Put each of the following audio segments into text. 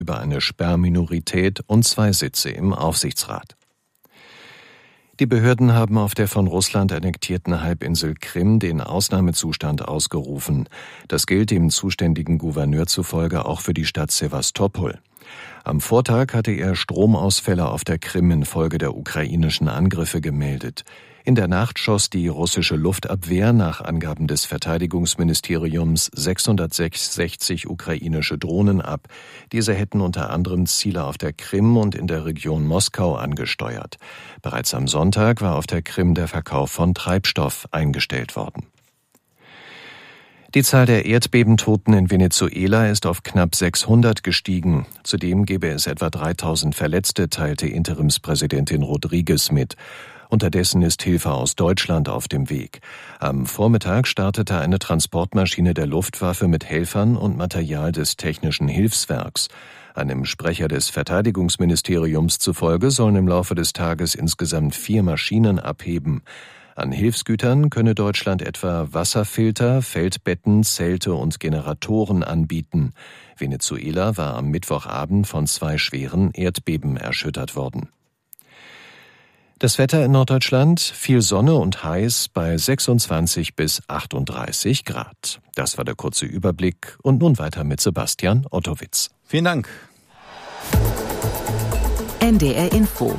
über eine Sperrminorität und 2 Sitze im Aufsichtsrat. Die Behörden haben auf der von Russland annektierten Halbinsel Krim den Ausnahmezustand ausgerufen. Das gilt dem zuständigen Gouverneur zufolge auch für die Stadt Sewastopol. Am Vortag hatte er Stromausfälle auf der Krim infolge der ukrainischen Angriffe gemeldet. In der Nacht schoss die russische Luftabwehr nach Angaben des Verteidigungsministeriums 666 ukrainische Drohnen ab. Diese hätten unter anderem Ziele auf der Krim und in der Region Moskau angesteuert. Bereits am Sonntag war auf der Krim der Verkauf von Treibstoff eingestellt worden. Die Zahl der Erdbebentoten in Venezuela ist auf knapp 600 gestiegen. Zudem gebe es etwa 3000 Verletzte, teilte Interimspräsidentin Rodriguez mit. Unterdessen ist Hilfe aus Deutschland auf dem Weg. Am Vormittag startete eine Transportmaschine der Luftwaffe mit Helfern und Material des Technischen Hilfswerks. Einem Sprecher des Verteidigungsministeriums zufolge sollen im Laufe des Tages insgesamt 4 Maschinen abheben. An Hilfsgütern könne Deutschland etwa Wasserfilter, Feldbetten, Zelte und Generatoren anbieten. Venezuela war am Mittwochabend von 2 schweren Erdbeben erschüttert worden. Das Wetter in Norddeutschland, viel Sonne und heiß bei 26 bis 38 Grad. Das war der kurze Überblick und nun weiter mit Sebastian Ottowitz. Vielen Dank. NDR Info.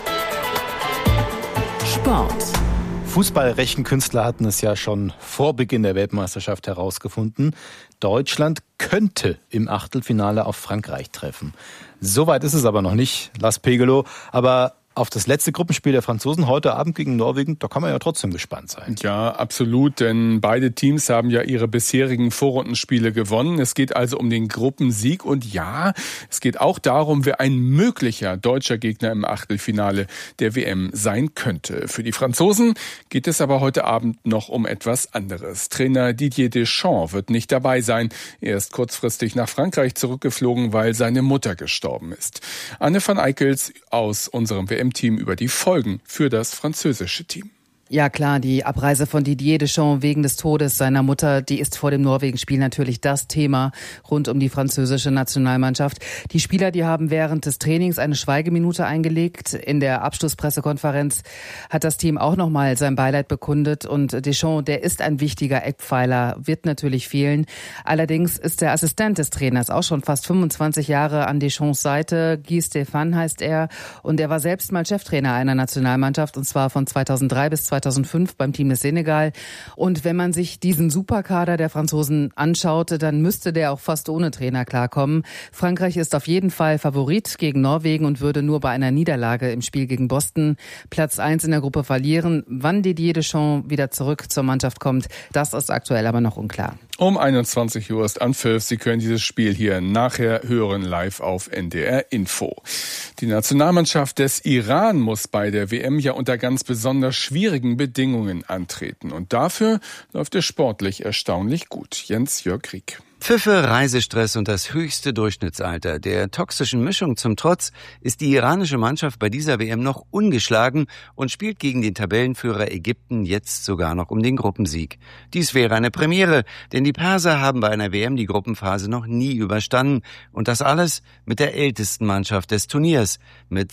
Sport. Fußballrechenkünstler hatten es ja schon vor Beginn der Weltmeisterschaft herausgefunden. Deutschland könnte im Achtelfinale auf Frankreich treffen. Soweit ist es aber noch nicht, Lars Pegelow. Aber auf das letzte Gruppenspiel der Franzosen heute Abend gegen Norwegen, da kann man ja trotzdem gespannt sein. Ja, absolut, denn beide Teams haben ja ihre bisherigen Vorrundenspiele gewonnen. Es geht also um den Gruppensieg und ja, es geht auch darum, wer ein möglicher deutscher Gegner im Achtelfinale der WM sein könnte. Für die Franzosen geht es aber heute Abend noch um etwas anderes. Trainer Didier Deschamps wird nicht dabei sein. Er ist kurzfristig nach Frankreich zurückgeflogen, weil seine Mutter gestorben ist. Anne van Eickels aus unserem WM-Team über die Folgen für das französische Team. Ja klar, die Abreise von Didier Deschamps wegen des Todes seiner Mutter, die ist vor dem Norwegen-Spiel natürlich das Thema rund um die französische Nationalmannschaft. Die Spieler, die haben während des Trainings eine Schweigeminute eingelegt. In der Abschlusspressekonferenz hat das Team auch nochmal sein Beileid bekundet. Und Deschamps, der ist ein wichtiger Eckpfeiler, wird natürlich fehlen. Allerdings ist der Assistent des Trainers auch schon fast 25 Jahre an Deschamps Seite. Guy Stéphane heißt er. Und er war selbst mal Cheftrainer einer Nationalmannschaft, und zwar von 2003 bis 2005 beim Team des Senegal. Und wenn man sich diesen Superkader der Franzosen anschaut, dann müsste der auch fast ohne Trainer klarkommen. Frankreich ist auf jeden Fall Favorit gegen Norwegen und würde nur bei einer Niederlage im Spiel gegen Boston Platz 1 in der Gruppe verlieren. Wann Didier Deschamps wieder zurück zur Mannschaft kommt, das ist aktuell aber noch unklar. Um 21 Uhr ist Anpfiff. Sie können dieses Spiel hier nachher hören, live auf NDR Info. Die Nationalmannschaft des Iran muss bei der WM ja unter ganz besonders schwierigen Bedingungen antreten. Und dafür läuft es sportlich erstaunlich gut. Jens-Jörg Rieck. Pfiffe, Reisestress und das höchste Durchschnittsalter. Der toxischen Mischung zum Trotz ist die iranische Mannschaft bei dieser WM noch ungeschlagen und spielt gegen den Tabellenführer Ägypten jetzt sogar noch um den Gruppensieg. Dies wäre eine Premiere, denn die Perser haben bei einer WM die Gruppenphase noch nie überstanden und das alles mit der ältesten Mannschaft des Turniers. Mit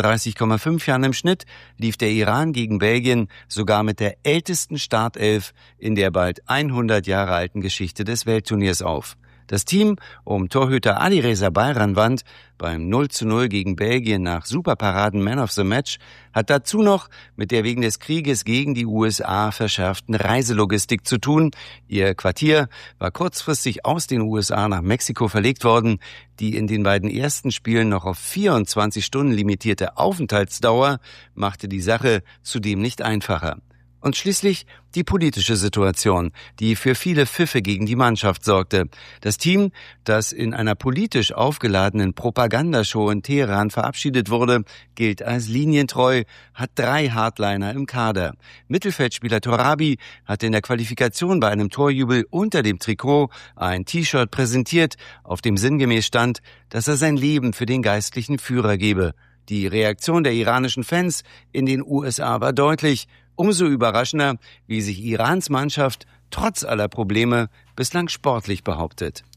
32,5 Jahren im Schnitt lief der Iran gegen Belgien sogar mit der ältesten Startelf in der bald 100 Jahre alten Geschichte des Weltturniers auf. Das Team um Torhüter Alireza Bayramwand beim 0:0 gegen Belgien nach Superparaden Man of the Match hat dazu noch mit der wegen des Krieges gegen die USA verschärften Reiselogistik zu tun. Ihr Quartier war kurzfristig aus den USA nach Mexiko verlegt worden. Die in den beiden ersten Spielen noch auf 24 Stunden limitierte Aufenthaltsdauer machte die Sache zudem nicht einfacher. Und schließlich die politische Situation, die für viele Pfiffe gegen die Mannschaft sorgte. Das Team, das in einer politisch aufgeladenen Propagandashow in Teheran verabschiedet wurde, gilt als linientreu, hat 3 Hardliner im Kader. Mittelfeldspieler Torabi hat in der Qualifikation bei einem Torjubel unter dem Trikot ein T-Shirt präsentiert, auf dem sinngemäß stand, dass er sein Leben für den geistlichen Führer gebe. Die Reaktion der iranischen Fans in den USA war deutlich. Umso überraschender, wie sich Irans Mannschaft trotz aller Probleme bislang sportlich behauptet.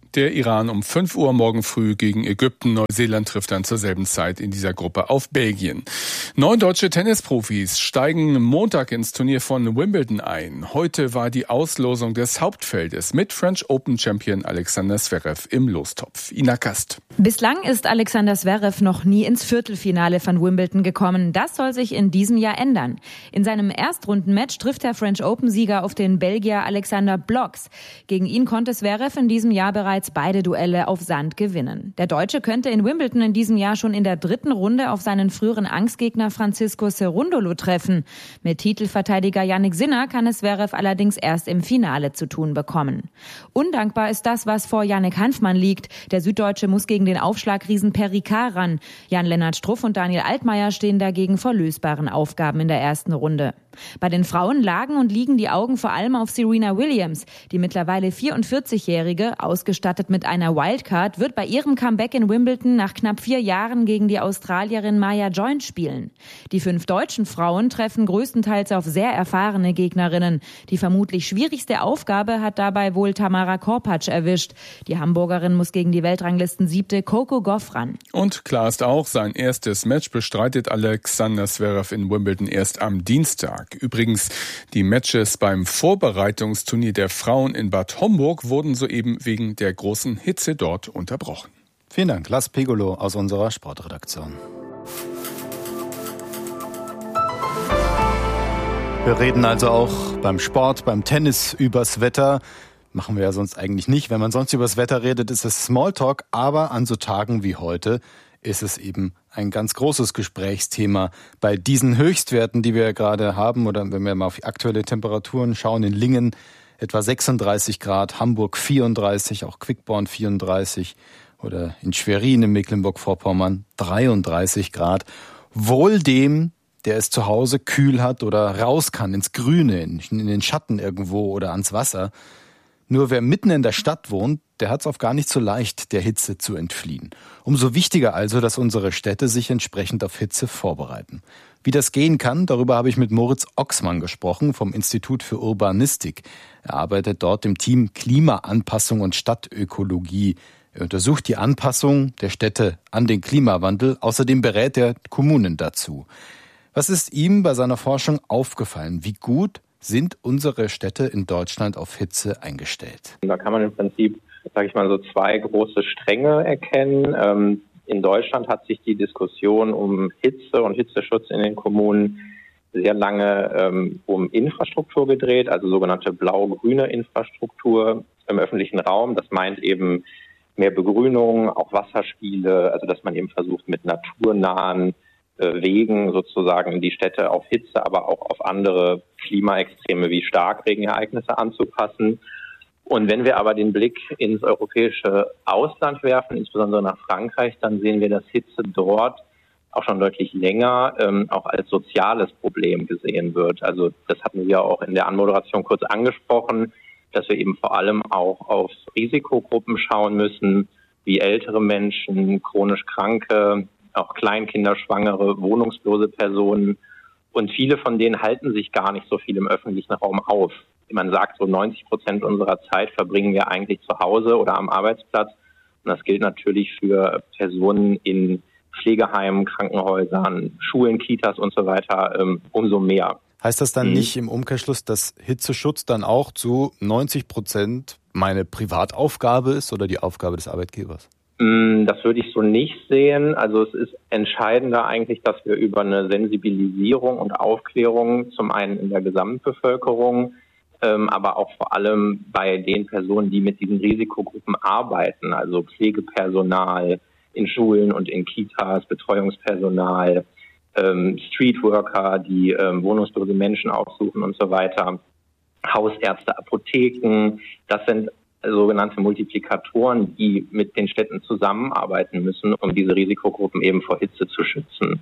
Der Iran um 5 Uhr morgen früh gegen Ägypten. Neuseeland trifft dann zur selben Zeit in dieser Gruppe auf Belgien. 9 deutsche Tennisprofis steigen Montag ins Turnier von Wimbledon ein. Heute war die Auslosung des Hauptfeldes mit French Open Champion Alexander Zverev im Lostopf. Ina Kast. Bislang ist Alexander Zverev noch nie ins Viertelfinale von Wimbledon gekommen. Das soll sich in diesem Jahr ändern. In seinem Erstrundenmatch trifft der French Open-Sieger auf den Belgier Alexander Bloks. Gegen ihn konnte Zverev in diesem Jahr bereits beide Duelle auf Sand gewinnen. Der Deutsche könnte in Wimbledon in diesem Jahr schon in der 3. Runde auf seinen früheren Angstgegner Francisco Cerundolo treffen. Mit Titelverteidiger Jannik Sinner kann es Zverev allerdings erst im Finale zu tun bekommen. Undankbar ist das, was vor Yannick Hanfmann liegt. Der Süddeutsche muss gegen den Aufschlagriesen Per Ricard ran. Jan-Lennart Struff und Daniel Altmaier stehen dagegen vor lösbaren Aufgaben in der ersten Runde. Bei den Frauen lagen und liegen die Augen vor allem auf Serena Williams. Die mittlerweile 44-Jährige, ausgestattet mit einer Wildcard, wird bei ihrem Comeback in Wimbledon nach knapp 4 Jahren gegen die Australierin Maya Joint spielen. Die 5 deutschen Frauen treffen größtenteils auf sehr erfahrene Gegnerinnen. Die vermutlich schwierigste Aufgabe hat dabei wohl Tamara Korpatsch erwischt. Die Hamburgerin muss gegen die Weltranglisten-7. Coco Gauff ran. Und klar ist auch, sein erstes Match bestreitet Alexander Zverev in Wimbledon erst am Dienstag. Übrigens, die Matches beim Vorbereitungsturnier der Frauen in Bad Homburg wurden soeben wegen der großen Hitze dort unterbrochen. Vielen Dank, Lars Pegolo aus unserer Sportredaktion. Wir reden also auch beim Sport, beim Tennis übers Wetter. Machen wir ja sonst eigentlich nicht. Wenn man sonst übers Wetter redet, ist es Smalltalk. Aber an so Tagen wie heute ist es eben ein ganz großes Gesprächsthema. Bei diesen Höchstwerten, die wir gerade haben, oder wenn wir mal auf die aktuelle Temperaturen schauen, in Lingen etwa 36 Grad, Hamburg 34, auch Quickborn 34 oder in Schwerin in Mecklenburg-Vorpommern 33 Grad. Wohl dem, der es zu Hause kühl hat oder raus kann ins Grüne, in den Schatten irgendwo oder ans Wasser. Nur wer mitten in der Stadt wohnt, der hat es oft gar nicht so leicht, der Hitze zu entfliehen. Umso wichtiger also, dass unsere Städte sich entsprechend auf Hitze vorbereiten. Wie das gehen kann, darüber habe ich mit Moritz Oxmann gesprochen vom Institut für Urbanistik. Er arbeitet dort im Team Klimaanpassung und Stadtökologie. Er untersucht die Anpassung der Städte an den Klimawandel. Außerdem berät er Kommunen dazu. Was ist ihm bei seiner Forschung aufgefallen? Wie gut sind unsere Städte in Deutschland auf Hitze eingestellt? Da kann man im Prinzip, sage ich mal, so 2 große Stränge erkennen. In Deutschland hat sich die Diskussion um Hitze und Hitzeschutz in den Kommunen sehr lange um Infrastruktur gedreht, also sogenannte blau-grüne Infrastruktur im öffentlichen Raum. Das meint eben mehr Begrünung, auch Wasserspiele, also dass man eben versucht, mit naturnahen Wegen sozusagen die Städte auf Hitze, aber auch auf andere Klimaextreme wie Starkregenereignisse anzupassen. Und wenn wir aber den Blick ins europäische Ausland werfen, insbesondere nach Frankreich, dann sehen wir, dass Hitze dort auch schon deutlich länger auch als soziales Problem gesehen wird. Also das hatten wir auch in der Anmoderation kurz angesprochen, dass wir eben vor allem auch auf Risikogruppen schauen müssen, wie ältere Menschen, chronisch Kranke, auch Kleinkinder, Schwangere, wohnungslose Personen. Und viele von denen halten sich gar nicht so viel im öffentlichen Raum auf. Man sagt, so 90% unserer Zeit verbringen wir eigentlich zu Hause oder am Arbeitsplatz. Und das gilt natürlich für Personen in Pflegeheimen, Krankenhäusern, Schulen, Kitas und so weiter umso mehr. Heißt das dann nicht im Umkehrschluss, dass Hitzeschutz dann auch zu 90% meine Privataufgabe ist oder die Aufgabe des Arbeitgebers? Das würde ich so nicht sehen. Also es ist entscheidender eigentlich, dass wir über eine Sensibilisierung und Aufklärung zum einen in der Gesamtbevölkerung, aber auch vor allem bei den Personen, die mit diesen Risikogruppen arbeiten, also Pflegepersonal in Schulen und in Kitas, Betreuungspersonal, Streetworker, die wohnungslose Menschen aufsuchen und so weiter, Hausärzte, Apotheken, das sind sogenannte Multiplikatoren, die mit den Städten zusammenarbeiten müssen, um diese Risikogruppen eben vor Hitze zu schützen.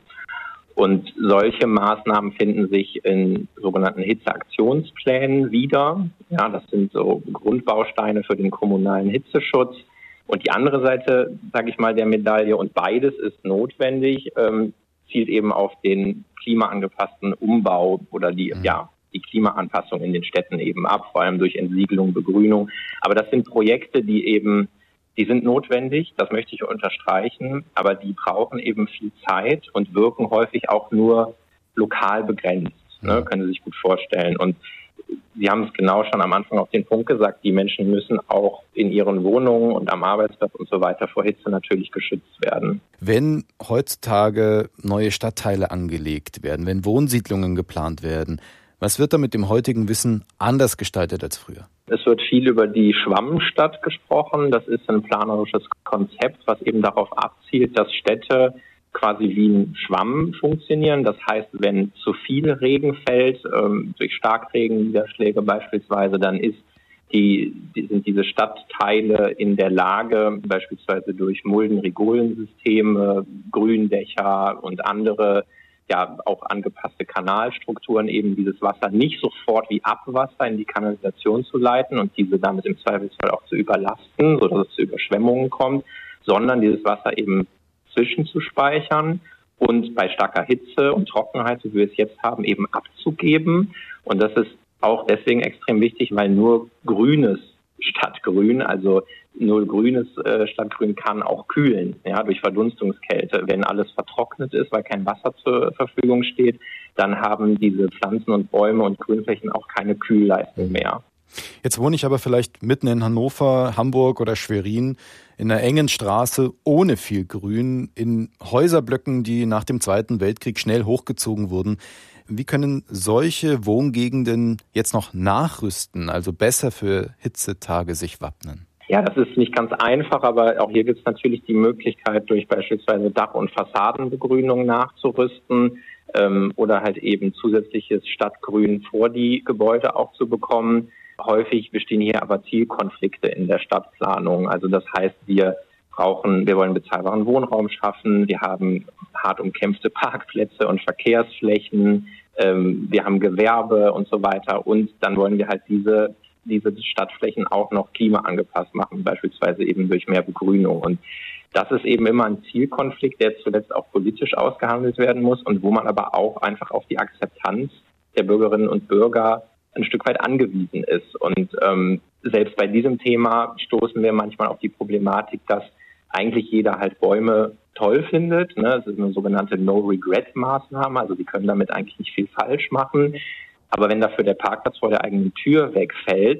Und solche Maßnahmen finden sich in sogenannten Hitzeaktionsplänen wieder. Ja, das sind so Grundbausteine für den kommunalen Hitzeschutz. Und die andere Seite, sage ich mal, der Medaille, und beides ist notwendig, zielt eben auf den klimaangepassten Umbau oder die Klimaanpassung in den Städten eben ab, vor allem durch Entsiegelung, Begrünung. Aber das sind Projekte, die eben Die sind notwendig, das möchte ich unterstreichen, aber die brauchen eben viel Zeit und wirken häufig auch nur lokal begrenzt, ne? Können Sie sich gut vorstellen. Und Sie haben es genau schon am Anfang auf den Punkt gesagt, die Menschen müssen auch in ihren Wohnungen und am Arbeitsplatz und so weiter vor Hitze natürlich geschützt werden. Wenn heutzutage neue Stadtteile angelegt werden, wenn Wohnsiedlungen geplant werden, was wird da mit dem heutigen Wissen anders gestaltet als früher? Es wird viel über die Schwammstadt gesprochen. Das ist ein planerisches Konzept, was eben darauf abzielt, dass Städte quasi wie ein Schwamm funktionieren. Das heißt, wenn zu viel Regen fällt, durch Starkregenniederschläge beispielsweise, dann sind diese Stadtteile in der Lage, beispielsweise durch Mulden-Rigolensysteme, Gründächer und andere auch angepasste Kanalstrukturen, eben dieses Wasser nicht sofort wie Abwasser in die Kanalisation zu leiten und diese damit im Zweifelsfall auch zu überlasten, sodass es zu Überschwemmungen kommt, sondern dieses Wasser eben zwischenzuspeichern und bei starker Hitze und Trockenheit, so wie wir es jetzt haben, eben abzugeben. Und das ist auch deswegen extrem wichtig, weil nur grünes Stadtgrün, also nur grünes Stadtgrün kann auch kühlen, durch Verdunstungskälte. Wenn alles vertrocknet ist, weil kein Wasser zur Verfügung steht, dann haben diese Pflanzen und Bäume und Grünflächen auch keine Kühlleistung mehr. Jetzt wohne ich aber vielleicht mitten in Hannover, Hamburg oder Schwerin in einer engen Straße ohne viel Grün, in Häuserblöcken, die nach dem Zweiten Weltkrieg schnell hochgezogen wurden. Wie können solche Wohngegenden jetzt noch nachrüsten, also besser für Hitzetage sich wappnen? Ja, das ist nicht ganz einfach, aber auch hier gibt es natürlich die Möglichkeit, durch beispielsweise Dach- und Fassadenbegrünung nachzurüsten oder halt eben zusätzliches Stadtgrün vor die Gebäude auch zu bekommen. Häufig bestehen hier aber Zielkonflikte in der Stadtplanung. Also das heißt, wir wollen bezahlbaren Wohnraum schaffen, wir haben hart umkämpfte Parkplätze und Verkehrsflächen, wir haben Gewerbe und so weiter und dann wollen wir halt diese Stadtflächen auch noch klimaangepasst machen, beispielsweise eben durch mehr Begrünung. Und das ist eben immer ein Zielkonflikt, der zuletzt auch politisch ausgehandelt werden muss und wo man aber auch einfach auf die Akzeptanz der Bürgerinnen und Bürger ein Stück weit angewiesen ist. Und selbst bei diesem Thema stoßen wir manchmal auf die Problematik, dass eigentlich jeder halt Bäume toll findet. Ne? Es ist eine sogenannte No-Regret-Maßnahme, also sie können damit eigentlich nicht viel falsch machen. Aber wenn dafür der Parkplatz vor der eigenen Tür wegfällt,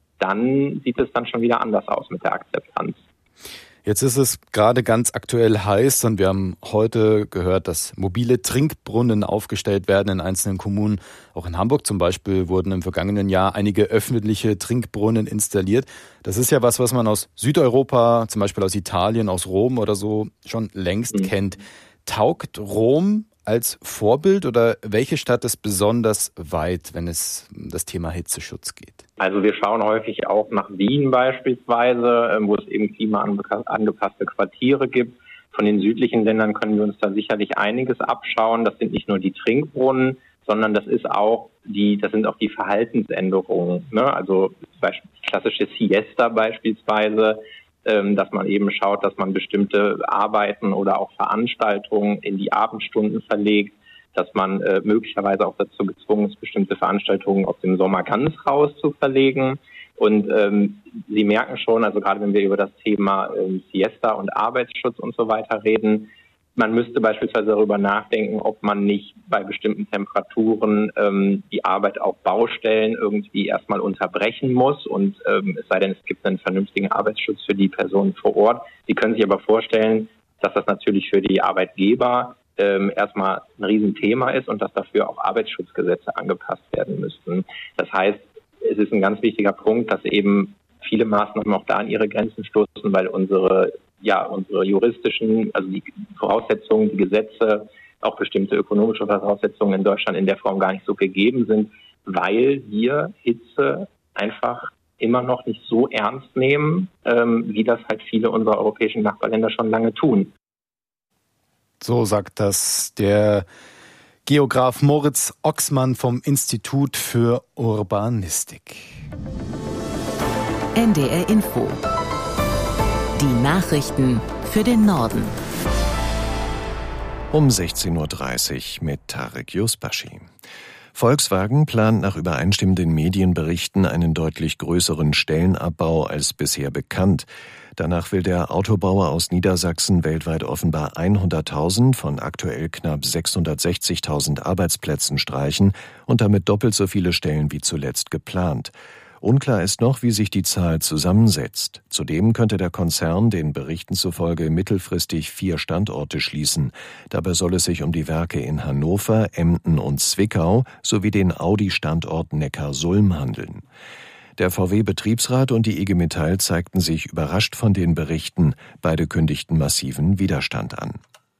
dann sieht es dann schon wieder anders aus mit der Akzeptanz. Jetzt ist es gerade ganz aktuell heiß und wir haben heute gehört, dass mobile Trinkbrunnen aufgestellt werden in einzelnen Kommunen. Auch in Hamburg zum Beispiel wurden im vergangenen Jahr einige öffentliche Trinkbrunnen installiert. Das ist ja was man aus Südeuropa, zum Beispiel aus Italien, aus Rom oder so schon längst kennt. Taugt Rom als Vorbild oder welche Stadt ist besonders weit, wenn es um das Thema Hitzeschutz geht? Also wir schauen häufig auch nach Wien beispielsweise, wo es eben klimaangepasste Quartiere gibt. Von den südlichen Ländern können wir uns da sicherlich einiges abschauen. Das sind nicht nur die Trinkbrunnen, sondern das sind auch die Verhaltensänderungen. Ne? Also die klassische Siesta beispielsweise, dass man eben schaut, dass man bestimmte Arbeiten oder auch Veranstaltungen in die Abendstunden verlegt, dass man möglicherweise auch dazu gezwungen ist, bestimmte Veranstaltungen aus dem Sommer ganz raus zu verlegen. Und Sie merken schon, also gerade wenn wir über das Thema Siesta und Arbeitsschutz und so weiter reden, man müsste beispielsweise darüber nachdenken, ob man nicht bei bestimmten Temperaturen die Arbeit auf Baustellen irgendwie erstmal unterbrechen muss und es sei denn, es gibt einen vernünftigen Arbeitsschutz für die Personen vor Ort. Sie können sich aber vorstellen, dass das natürlich für die Arbeitgeber erstmal ein Riesenthema ist und dass dafür auch Arbeitsschutzgesetze angepasst werden müssten. Das heißt, es ist ein ganz wichtiger Punkt, dass eben viele Maßnahmen auch da an ihre Grenzen stoßen, weil unsere juristischen, also die Voraussetzungen, die Gesetze, auch bestimmte ökonomische Voraussetzungen in Deutschland in der Form gar nicht so gegeben sind, weil wir Hitze einfach immer noch nicht so ernst nehmen, wie das halt viele unserer europäischen Nachbarländer schon lange tun. So sagt das der Geograf Moritz Oxmann vom Institut für Urbanistik. NDR Info. Die Nachrichten für den Norden. Um 16.30 Uhr mit Tarek Yusbashi. Volkswagen plant nach übereinstimmenden Medienberichten einen deutlich größeren Stellenabbau als bisher bekannt. Danach will der Autobauer aus Niedersachsen weltweit offenbar 100.000 von aktuell knapp 660.000 Arbeitsplätzen streichen und damit doppelt so viele Stellen wie zuletzt geplant. Unklar ist noch, wie sich die Zahl zusammensetzt. Zudem könnte der Konzern den Berichten zufolge mittelfristig 4 Standorte schließen. Dabei soll es sich um die Werke in Hannover, Emden und Zwickau sowie den Audi-Standort Neckarsulm handeln. Der VW-Betriebsrat und die IG Metall zeigten sich überrascht von den Berichten. Beide kündigten massiven Widerstand an.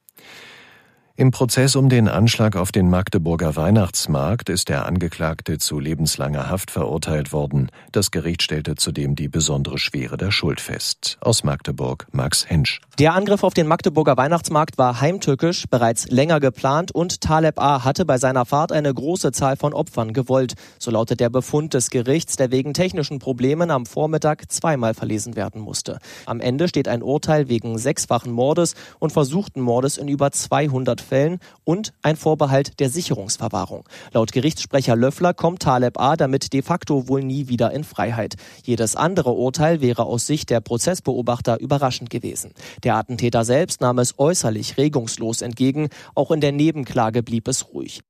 Im Prozess um den Anschlag auf den Magdeburger Weihnachtsmarkt ist der Angeklagte zu lebenslanger Haft verurteilt worden. Das Gericht stellte zudem die besondere Schwere der Schuld fest. Aus Magdeburg, Max Hensch. Der Angriff auf den Magdeburger Weihnachtsmarkt war heimtückisch, bereits länger geplant und Taleb A. hatte bei seiner Fahrt eine große Zahl von Opfern gewollt. So lautet der Befund des Gerichts, der wegen technischen Problemen am Vormittag zweimal verlesen werden musste. Am Ende steht ein Urteil wegen 6-fachen Mordes und versuchten Mordes in über 200 Fällen und ein Vorbehalt der Sicherungsverwahrung. Laut Gerichtssprecher Löffler kommt Taleb A. damit de facto wohl nie wieder in Freiheit. Jedes andere Urteil wäre aus Sicht der Prozessbeobachter überraschend gewesen. Der Attentäter selbst nahm es äußerlich regungslos entgegen. Auch in der Nebenklage blieb es ruhig.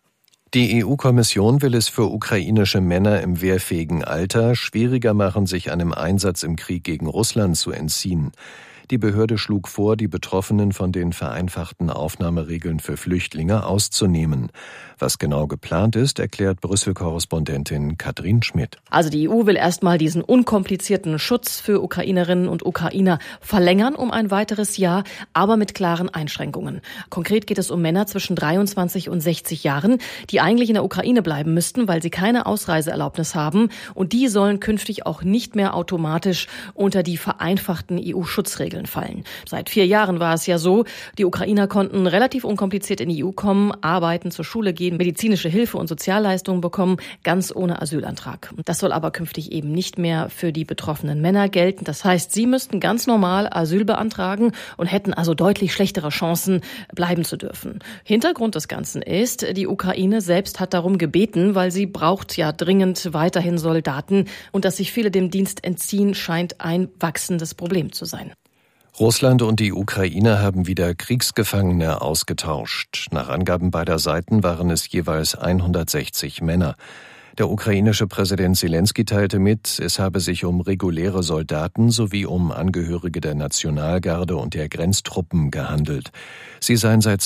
Die EU-Kommission will es für ukrainische Männer im wehrfähigen Alter schwieriger machen, sich einem Einsatz im Krieg gegen Russland zu entziehen. Die Behörde schlug vor, die Betroffenen von den vereinfachten Aufnahmeregeln für Flüchtlinge auszunehmen. Was genau geplant ist, erklärt Brüssel-Korrespondentin Katrin Schmidt. Also die EU will erstmal diesen unkomplizierten Schutz für Ukrainerinnen und Ukrainer verlängern um ein weiteres Jahr, aber mit klaren Einschränkungen. Konkret geht es um Männer zwischen 23 und 60 Jahren, die eigentlich in der Ukraine bleiben müssten, weil sie keine Ausreiseerlaubnis haben. Und die sollen künftig auch nicht mehr automatisch unter die vereinfachten EU-Schutzregeln fallen. Seit 4 Jahren war es ja so, die Ukrainer konnten relativ unkompliziert in die EU kommen, arbeiten, zur Schule gehen, medizinische Hilfe und Sozialleistungen bekommen, ganz ohne Asylantrag. Das soll aber künftig eben nicht mehr für die betroffenen Männer gelten. Das heißt, sie müssten ganz normal Asyl beantragen und hätten also deutlich schlechtere Chancen, bleiben zu dürfen. Hintergrund des Ganzen ist, die Ukraine selbst hat darum gebeten, weil sie braucht ja dringend weiterhin Soldaten und dass sich viele dem Dienst entziehen, scheint ein wachsendes Problem zu sein. Russland und die Ukraine haben wieder Kriegsgefangene ausgetauscht. Nach Angaben beider Seiten waren es jeweils 160 Männer. Der ukrainische Präsident Selenskyj teilte mit, es habe sich um reguläre Soldaten sowie um Angehörige der Nationalgarde und der Grenztruppen gehandelt. Sie seien seit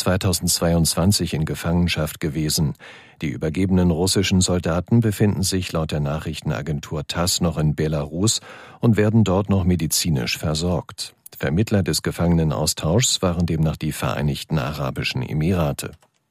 2022 in Gefangenschaft gewesen. Die übergebenen russischen Soldaten befinden sich laut der Nachrichtenagentur TASS noch in Belarus und werden dort noch medizinisch versorgt. Vermittler des Gefangenenaustauschs waren demnach die Vereinigten Arabischen Emirate.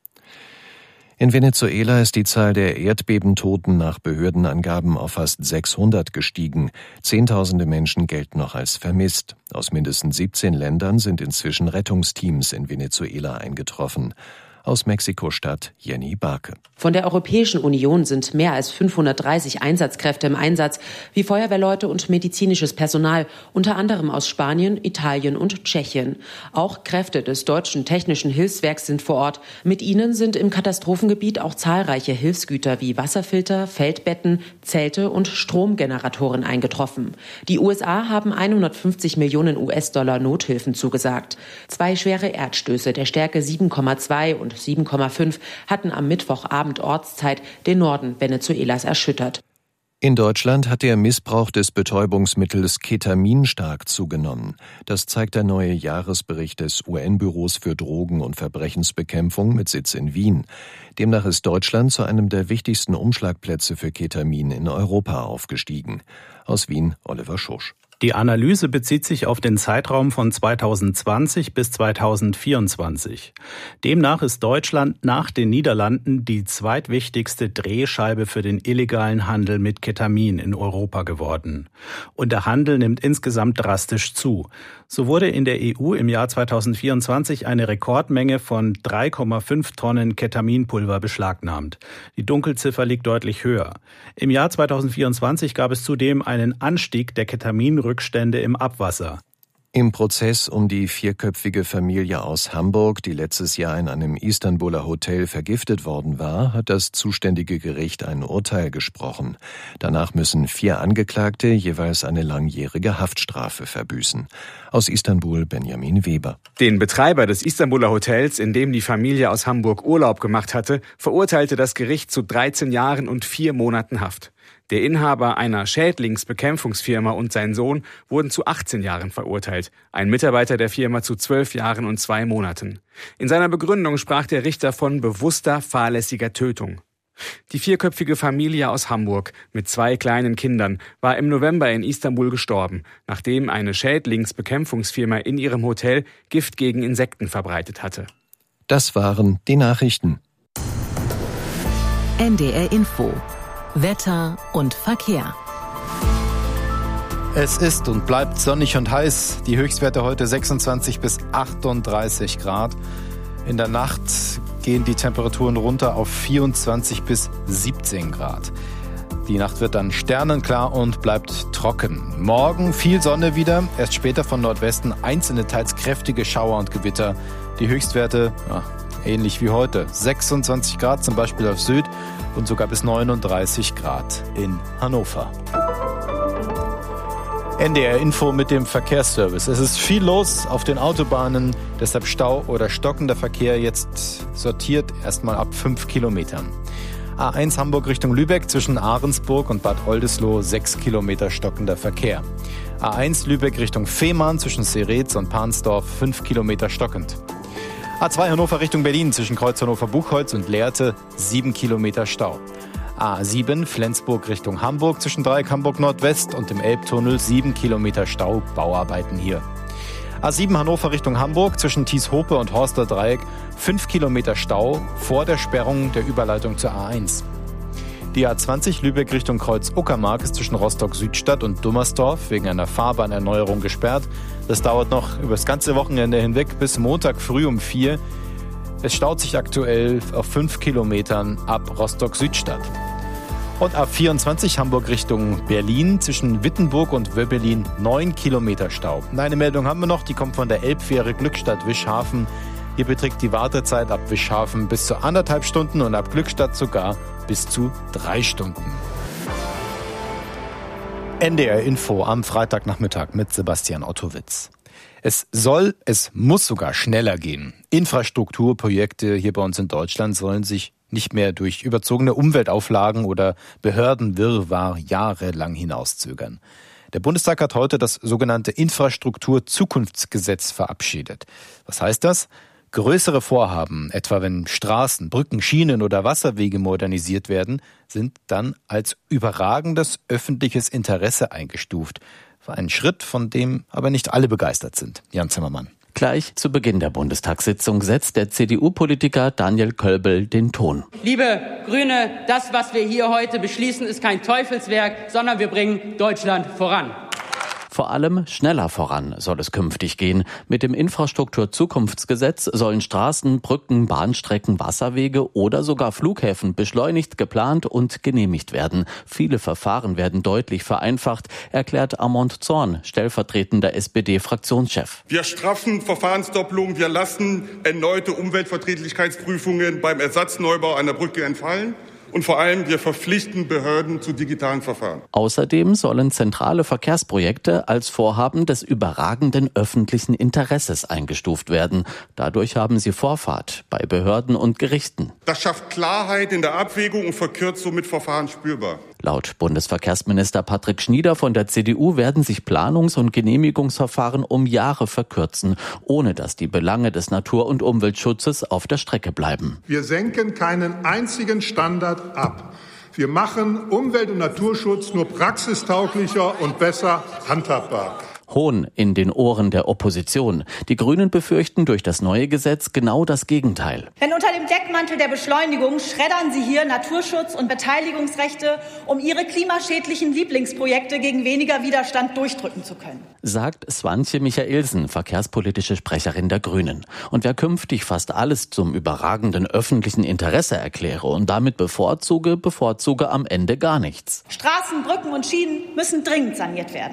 In Venezuela ist die Zahl der Erdbebentoten nach Behördenangaben auf fast 600 gestiegen. Zehntausende Menschen gelten noch als vermisst. Aus mindestens 17 Ländern sind inzwischen Rettungsteams in Venezuela eingetroffen. Aus Mexiko-Stadt Jenny Barke. Von der Europäischen Union sind mehr als 530 Einsatzkräfte im Einsatz, wie Feuerwehrleute und medizinisches Personal, unter anderem aus Spanien, Italien und Tschechien. Auch Kräfte des Deutschen Technischen Hilfswerks sind vor Ort. Mit ihnen sind im Katastrophengebiet auch zahlreiche Hilfsgüter wie Wasserfilter, Feldbetten, Zelte und Stromgeneratoren eingetroffen. Die USA haben 150 Millionen US-Dollar Nothilfen zugesagt. 2 schwere Erdstöße der Stärke 7,2 und 7,5 hatten am Mittwochabend Ortszeit den Norden Venezuelas erschüttert. In Deutschland hat der Missbrauch des Betäubungsmittels Ketamin stark zugenommen. Das zeigt der neue Jahresbericht des UN-Büros für Drogen- und Verbrechensbekämpfung mit Sitz in Wien. Demnach ist Deutschland zu einem der wichtigsten Umschlagplätze für Ketamin in Europa aufgestiegen. Aus Wien, Oliver Schosch. Die Analyse bezieht sich auf den Zeitraum von 2020 bis 2024. Demnach ist Deutschland nach den Niederlanden die zweitwichtigste Drehscheibe für den illegalen Handel mit Ketamin in Europa geworden. Und der Handel nimmt insgesamt drastisch zu. So wurde in der EU im Jahr 2024 eine Rekordmenge von 3,5 Tonnen Ketaminpulver beschlagnahmt. Die Dunkelziffer liegt deutlich höher. Im Jahr 2024 gab es zudem einen Anstieg der Ketaminrückstände im Abwasser. Im Prozess um die 4-köpfige Familie aus Hamburg, die letztes Jahr in einem Istanbuler Hotel vergiftet worden war, hat das zuständige Gericht ein Urteil gesprochen. Danach müssen 4 Angeklagte jeweils eine langjährige Haftstrafe verbüßen. Aus Istanbul Benjamin Weber. Den Betreiber des Istanbuler Hotels, in dem die Familie aus Hamburg Urlaub gemacht hatte, verurteilte das Gericht zu 13 Jahren und 4 Monaten Haft. Der Inhaber einer Schädlingsbekämpfungsfirma und sein Sohn wurden zu 18 Jahren verurteilt, ein Mitarbeiter der Firma zu 12 Jahren und 2 Monaten. In seiner Begründung sprach der Richter von bewusster, fahrlässiger Tötung. Die 4-köpfige Familie aus Hamburg mit 2 kleinen Kindern war im November in Istanbul gestorben, nachdem eine Schädlingsbekämpfungsfirma in ihrem Hotel Gift gegen Insekten verbreitet hatte. Das waren die Nachrichten. NDR Info. Wetter und Verkehr. Es ist und bleibt sonnig und heiß. Die Höchstwerte heute 26 bis 38 Grad. In der Nacht gehen die Temperaturen runter auf 24 bis 17 Grad. Die Nacht wird dann sternenklar und bleibt trocken. Morgen viel Sonne wieder, erst später von Nordwesten einzelne teils kräftige Schauer und Gewitter. Die Höchstwerte, ähnlich wie heute, 26 Grad zum Beispiel auf Sylt und sogar bis 39 Grad in Hannover. NDR Info mit dem Verkehrsservice. Es ist viel los auf den Autobahnen, deshalb Stau oder stockender Verkehr jetzt sortiert erstmal ab 5 Kilometern. A1 Hamburg Richtung Lübeck zwischen Ahrensburg und Bad Oldesloe 6 Kilometer stockender Verkehr. A1 Lübeck Richtung Fehmarn zwischen Seretz und Pansdorf 5 Kilometer stockend. A2 Hannover Richtung Berlin zwischen Kreuz Hannover-Buchholz und Lehrte 7 Kilometer Stau. A7 Flensburg Richtung Hamburg zwischen Dreieck Hamburg Nordwest und dem Elbtunnel 7 Kilometer Stau, Bauarbeiten hier. A7 Hannover Richtung Hamburg zwischen Thieshope und Horster Dreieck 5 Kilometer Stau vor der Sperrung der Überleitung zur A1. Die A20 Lübeck Richtung Kreuz Uckermark ist zwischen Rostock-Südstadt und Dummersdorf wegen einer Fahrbahnerneuerung gesperrt. Das dauert noch über das ganze Wochenende hinweg bis Montag früh um 4. Es staut sich aktuell auf 5 Kilometern ab Rostock-Südstadt. Und A24 Hamburg Richtung Berlin zwischen Wittenburg und Wöbbelin 9 Kilometer Stau. Eine Meldung haben wir noch, die kommt von der Elbfähre Glückstadt-Wischhafen. Hier beträgt die Wartezeit ab Wischhafen bis zu 1,5 Stunden und ab Glückstadt sogar bis zu 3 Stunden. NDR Info am Freitagnachmittag mit Sebastian Ottowitz. Es muss sogar schneller gehen. Infrastrukturprojekte hier bei uns in Deutschland sollen sich nicht mehr durch überzogene Umweltauflagen oder Behördenwirrwarr jahrelang hinauszögern. Der Bundestag hat heute das sogenannte Infrastrukturzukunftsgesetz verabschiedet. Was heißt das? Größere Vorhaben, etwa wenn Straßen, Brücken, Schienen oder Wasserwege modernisiert werden, sind dann als überragendes öffentliches Interesse eingestuft. Ein Schritt, von dem aber nicht alle begeistert sind. Jan Zimmermann. Gleich zu Beginn der Bundestagssitzung setzt der CDU-Politiker Daniel Kölbel den Ton. Liebe Grüne, das, was wir hier heute beschließen, ist kein Teufelswerk, sondern wir bringen Deutschland voran. Vor allem schneller voran soll es künftig gehen. Mit dem Infrastrukturzukunftsgesetz sollen Straßen, Brücken, Bahnstrecken, Wasserwege oder sogar Flughäfen beschleunigt geplant und genehmigt werden. Viele Verfahren werden deutlich vereinfacht, erklärt Armand Zorn, stellvertretender SPD-Fraktionschef. Wir straffen Verfahrensdoppelungen, wir lassen erneute Umweltverträglichkeitsprüfungen beim Ersatzneubau einer Brücke entfallen. Und vor allem, wir verpflichten Behörden zu digitalen Verfahren. Außerdem sollen zentrale Verkehrsprojekte als Vorhaben des überragenden öffentlichen Interesses eingestuft werden. Dadurch haben sie Vorfahrt bei Behörden und Gerichten. Das schafft Klarheit in der Abwägung und verkürzt somit Verfahren spürbar. Laut Bundesverkehrsminister Patrick Schnieder von der CDU werden sich Planungs- und Genehmigungsverfahren um Jahre verkürzen, ohne dass die Belange des Natur- und Umweltschutzes auf der Strecke bleiben. Wir senken keinen einzigen Standard ab. Wir machen Umwelt- und Naturschutz nur praxistauglicher und besser handhabbar. Hohn in den Ohren der Opposition. Die Grünen befürchten durch das neue Gesetz genau das Gegenteil. Denn unter dem Deckmantel der Beschleunigung schreddern Sie hier Naturschutz und Beteiligungsrechte, um Ihre klimaschädlichen Lieblingsprojekte gegen weniger Widerstand durchdrücken zu können. Sagt Swantje Michaelsen, verkehrspolitische Sprecherin der Grünen. Und wer künftig fast alles zum überragenden öffentlichen Interesse erkläre und damit bevorzuge am Ende gar nichts. Straßen, Brücken und Schienen müssen dringend saniert werden.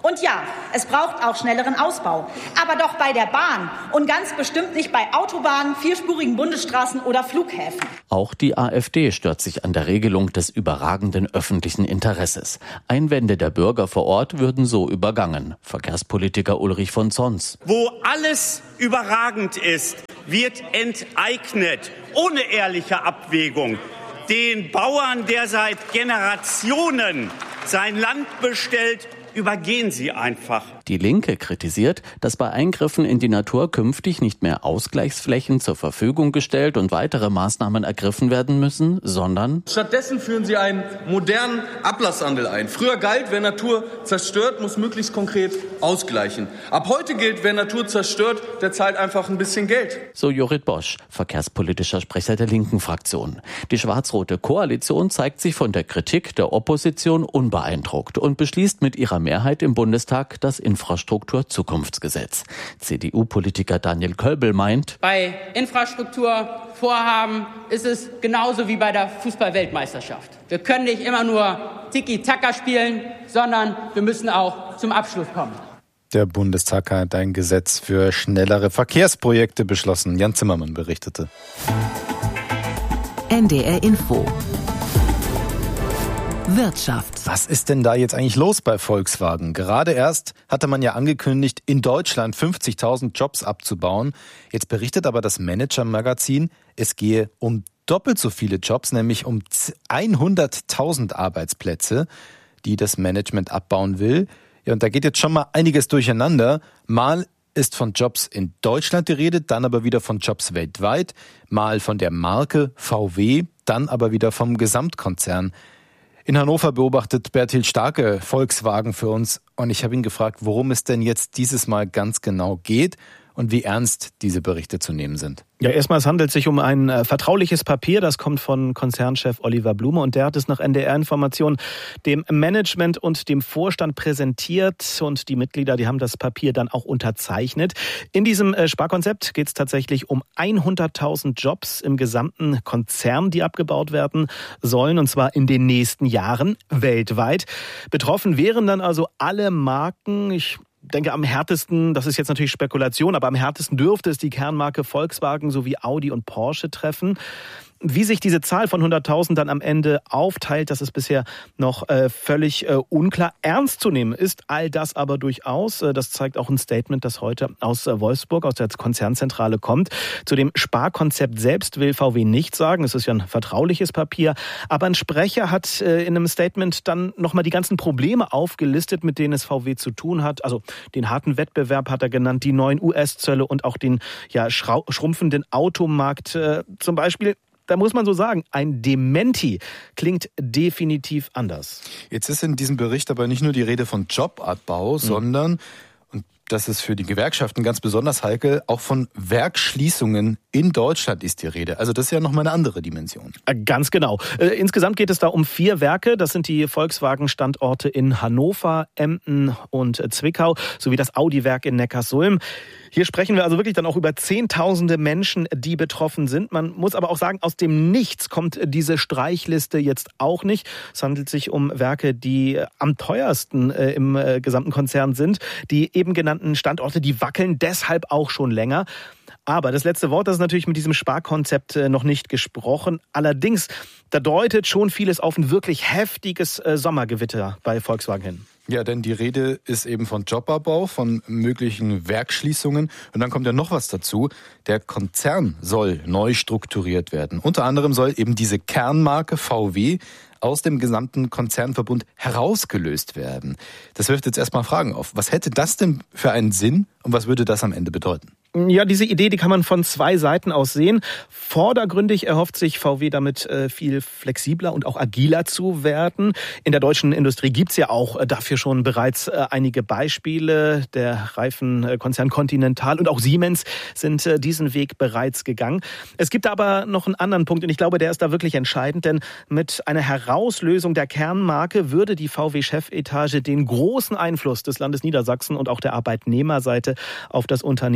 Und ja, es braucht auch schnelleren Ausbau. Aber doch bei der Bahn und ganz bestimmt nicht bei Autobahnen, vierspurigen Bundesstraßen oder Flughäfen. Auch die AfD stört sich an der Regelung des überragenden öffentlichen Interesses. Einwände der Bürger vor Ort würden so übergangen. Verkehrspolitiker Ulrich von Zons. Wo alles überragend ist, wird enteignet, ohne ehrliche Abwägung. Den Bauern, der seit Generationen sein Land bestellt, übergehen sie einfach. Die Linke kritisiert, dass bei Eingriffen in die Natur künftig nicht mehr Ausgleichsflächen zur Verfügung gestellt und weitere Maßnahmen ergriffen werden müssen, sondern stattdessen führen sie einen modernen Ablasshandel ein. Früher galt, wer Natur zerstört, muss möglichst konkret ausgleichen. Ab heute gilt, wer Natur zerstört, der zahlt einfach ein bisschen Geld. So Jorrit Bosch, verkehrspolitischer Sprecher der linken Fraktion. Die schwarz-rote Koalition zeigt sich von der Kritik der Opposition unbeeindruckt und beschließt mit ihrer Mehrheit im Bundestag das Infrastrukturzukunftsgesetz. CDU-Politiker Daniel Kölbel meint, bei Infrastrukturvorhaben ist es genauso wie bei der Fußball-Weltmeisterschaft. Wir können nicht immer nur Tiki-Taka spielen, sondern wir müssen auch zum Abschluss kommen. Der Bundestag hat ein Gesetz für schnellere Verkehrsprojekte beschlossen. Jan Zimmermann berichtete. NDR Info. Wirtschaft. Was ist denn da jetzt eigentlich los bei Volkswagen? Gerade erst hatte man ja angekündigt, in Deutschland 50.000 Jobs abzubauen. Jetzt berichtet aber das Manager-Magazin, es gehe um doppelt so viele Jobs, nämlich um 100.000 Arbeitsplätze, die das Management abbauen will. Ja, und da geht jetzt schon mal einiges durcheinander. Mal ist von Jobs in Deutschland die Rede, dann aber wieder von Jobs weltweit, mal von der Marke VW, dann aber wieder vom Gesamtkonzern. In Hannover beobachtet Bertil Starke Volkswagen für uns und ich habe ihn gefragt, worum es denn jetzt dieses Mal ganz genau geht und wie ernst diese Berichte zu nehmen sind. Ja, erstmal, es handelt sich um ein vertrauliches Papier, das kommt von Konzernchef Oliver Blume und der hat es nach NDR-Informationen dem Management und dem Vorstand präsentiert und die Mitglieder, die haben das Papier dann auch unterzeichnet. In diesem Sparkonzept geht es tatsächlich um 100.000 Jobs im gesamten Konzern, die abgebaut werden sollen und zwar in den nächsten Jahren weltweit. Betroffen wären dann also alle Marken. Ich denke, am härtesten, das ist jetzt natürlich Spekulation, aber am härtesten dürfte es die Kernmarke Volkswagen sowie Audi und Porsche treffen. Wie sich diese Zahl von 100.000 dann am Ende aufteilt, das ist bisher noch völlig unklar. Ernst zu nehmen ist all das aber durchaus. Das zeigt auch ein Statement, das heute aus Wolfsburg, aus der Konzernzentrale kommt. Zu dem Sparkonzept selbst will VW nichts sagen. Es ist ja ein vertrauliches Papier. Aber ein Sprecher hat in einem Statement dann nochmal die ganzen Probleme aufgelistet, mit denen es VW zu tun hat. Also den harten Wettbewerb hat er genannt, die neuen US-Zölle und auch den schrumpfenden Automarkt zum Beispiel. Da muss man so sagen, ein Dementi klingt definitiv anders. Jetzt ist in diesem Bericht aber nicht nur die Rede von Jobabbau, sondern, und das ist für die Gewerkschaften ganz besonders heikel, auch von Werksschließungen in Deutschland ist die Rede. Also das ist ja nochmal eine andere Dimension. Ganz genau. Insgesamt geht es da um 4 Werke. Das sind die Volkswagen-Standorte in Hannover, Emden und Zwickau sowie das Audi-Werk in Neckarsulm. Hier sprechen wir also wirklich dann auch über Zehntausende Menschen, die betroffen sind. Man muss aber auch sagen, aus dem Nichts kommt diese Streichliste jetzt auch nicht. Es handelt sich um Werke, die am teuersten im gesamten Konzern sind. Die eben genannten Standorte, die wackeln deshalb auch schon länger. Aber das letzte Wort, das ist natürlich mit diesem Sparkonzept noch nicht gesprochen. Allerdings, da deutet schon vieles auf ein wirklich heftiges Sommergewitter bei Volkswagen hin. Ja, denn die Rede ist eben von Jobabbau, von möglichen Werksschließungen. Und dann kommt ja noch was dazu. Der Konzern soll neu strukturiert werden. Unter anderem soll eben diese Kernmarke VW aus dem gesamten Konzernverbund herausgelöst werden. Das wirft jetzt erstmal Fragen auf. Was hätte das denn für einen Sinn und was würde das am Ende bedeuten? Ja, diese Idee, die kann man von 2 Seiten aus sehen. Vordergründig erhofft sich VW damit viel flexibler und auch agiler zu werden. In der deutschen Industrie gibt's ja auch dafür schon bereits einige Beispiele. Der Reifenkonzern Continental und auch Siemens sind diesen Weg bereits gegangen. Es gibt aber noch einen anderen Punkt und ich glaube, der ist da wirklich entscheidend, denn mit einer Herauslösung der Kernmarke würde die VW-Chefetage den großen Einfluss des Landes Niedersachsen und auch der Arbeitnehmerseite auf das Unternehmen los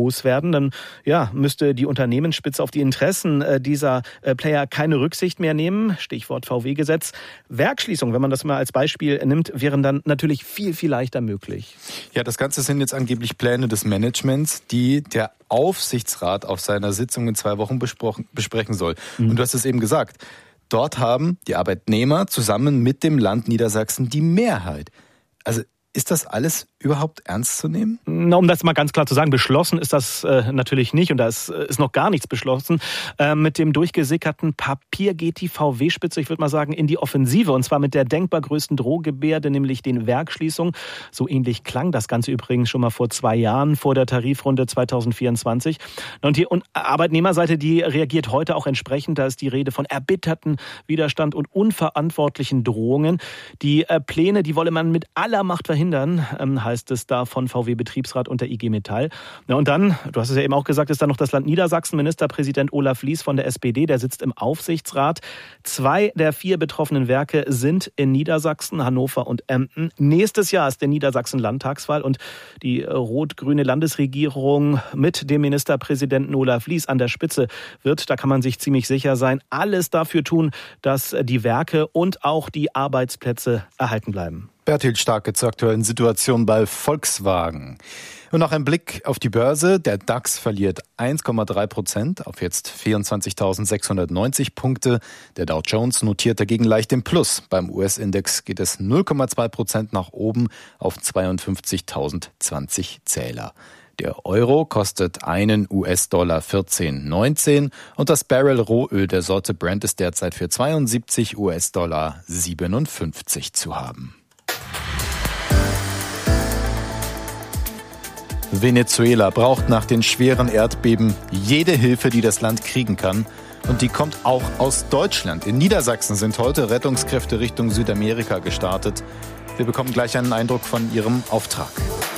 loswerden. Dann müsste die Unternehmensspitze auf die Interessen dieser Player keine Rücksicht mehr nehmen. Stichwort VW-Gesetz. Werksschließung, wenn man das mal als Beispiel nimmt, wären dann natürlich viel, viel leichter möglich. Ja, das Ganze sind jetzt angeblich Pläne des Managements, die der Aufsichtsrat auf seiner Sitzung in 2 Wochen besprechen soll. Und du hast es eben gesagt, dort haben die Arbeitnehmer zusammen mit dem Land Niedersachsen die Mehrheit. Also ist das alles überhaupt ernst zu nehmen? Um das mal ganz klar zu sagen, beschlossen ist das natürlich nicht und da ist noch gar nichts beschlossen. Mit dem durchgesickerten Papier geht die VW-Spitze, ich würde mal sagen, in die Offensive und zwar mit der denkbar größten Drohgebärde, nämlich den Werksschließungen. So ähnlich klang das Ganze übrigens schon mal vor 2 Jahren, vor der Tarifrunde 2024. Und die Arbeitnehmerseite, die reagiert heute auch entsprechend. Da ist die Rede von erbitterten Widerstand und unverantwortlichen Drohungen. Die Pläne, die wolle man mit aller Macht verhindern, heißt es da von VW-Betriebsrat und der IG Metall. Ja, und dann, du hast es ja eben auch gesagt, ist da noch das Land Niedersachsen. Ministerpräsident Olaf Lies von der SPD, der sitzt im Aufsichtsrat. 2 der 4 betroffenen Werke sind in Niedersachsen, Hannover und Emden. Nächstes Jahr ist in Niedersachsen Landtagswahl und die rot-grüne Landesregierung mit dem Ministerpräsidenten Olaf Lies an der Spitze wird, da kann man sich ziemlich sicher sein, alles dafür tun, dass die Werke und auch die Arbeitsplätze erhalten bleiben. Berthild Starke zur aktuellen Situation bei Volkswagen. Und noch ein Blick auf die Börse. Der DAX verliert 1,3% auf jetzt 24.690 Punkte. Der Dow Jones notiert dagegen leicht im Plus. Beim US-Index geht es 0,2% nach oben auf 52.020 Zähler. Der Euro kostet einen US-Dollar 14,19 und das Barrel Rohöl der Sorte Brent ist derzeit für 72 US-Dollar 57 zu haben. Venezuela braucht nach den schweren Erdbeben jede Hilfe, die das Land kriegen kann. Und die kommt auch aus Deutschland. In Niedersachsen sind heute Rettungskräfte Richtung Südamerika gestartet. Wir bekommen gleich einen Eindruck von ihrem Auftrag.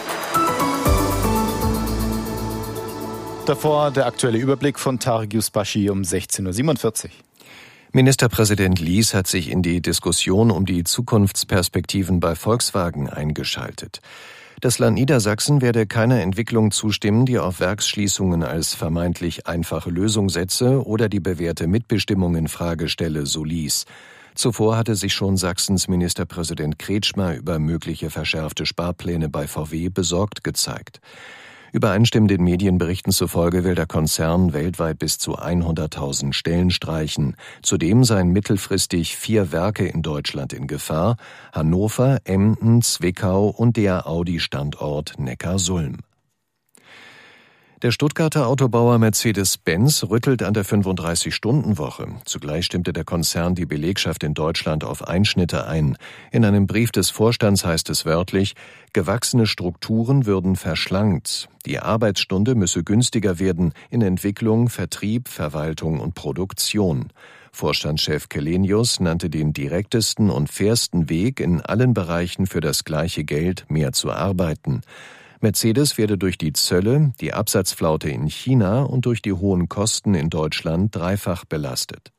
Davor der aktuelle Überblick von Tarek Yusbashi um 16.47 Uhr. Ministerpräsident Lies hat sich in die Diskussion um die Zukunftsperspektiven bei Volkswagen eingeschaltet. Das Land Niedersachsen werde keiner Entwicklung zustimmen, die auf Werksschließungen als vermeintlich einfache Lösung setze oder die bewährte Mitbestimmung in Frage stelle, so Lies. Zuvor hatte sich schon Sachsens Ministerpräsident Kretschmer über mögliche verschärfte Sparpläne bei VW besorgt gezeigt. Übereinstimmenden Medienberichten zufolge will der Konzern weltweit bis zu 100.000 Stellen streichen. Zudem seien mittelfristig 4 Werke in Deutschland in Gefahr: Hannover, Emden, Zwickau und der Audi-Standort Neckarsulm. Der Stuttgarter Autobauer Mercedes-Benz rüttelt an der 35-Stunden-Woche. Zugleich stimmte der Konzern die Belegschaft in Deutschland auf Einschnitte ein. In einem Brief des Vorstands heißt es wörtlich: Gewachsene Strukturen würden verschlankt. Die Arbeitsstunde müsse günstiger werden in Entwicklung, Vertrieb, Verwaltung und Produktion. Vorstandschef Kelenius nannte den direktesten und fairsten Weg, in allen Bereichen für das gleiche Geld mehr zu arbeiten. Mercedes werde durch die Zölle, die Absatzflaute in China und durch die hohen Kosten in Deutschland dreifach belastet.